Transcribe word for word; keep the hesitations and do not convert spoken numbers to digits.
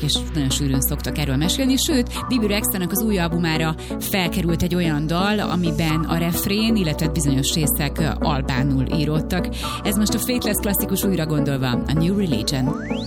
és nagyon sűrűn szoktak erről mesélni, sőt, Bibi Rexha-nak az új albumára felkerült egy olyan dal, amiben a refrén, illetve bizonyos részek albánul íródtak. Ez most a Faithless klasszikus újra gondolva, a New Religion.